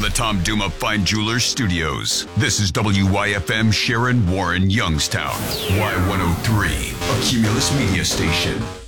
the Tom Duma Fine Jewelers Studios, this is WYFM Sharon Warren Youngstown, Y103, a Cumulus media station.